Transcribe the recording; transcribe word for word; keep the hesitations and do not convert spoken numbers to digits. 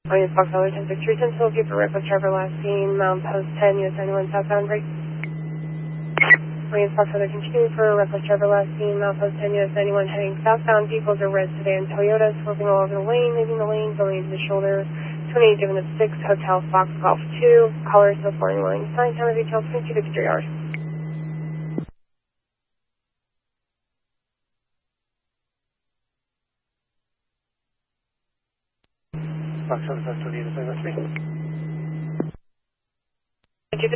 Williams Fox Dollar ten six three ten, so looking for reckless driver last seen, Mount Post ten, U S ninety-one southbound break. Williams Fox Dollar continuing for reckless driver last seen, Mount Post ten, U S ninety-one heading southbound. Vehicles are red sedan Toyota, swerving all over the lane, leaving the lane, going into the shoulder. twenty-eight given at six, Hotel Fox Golf two, caller still flying willing. Sign time of details, twenty-two fifty-three hours. Fox Dollar twenty-eight, is that me?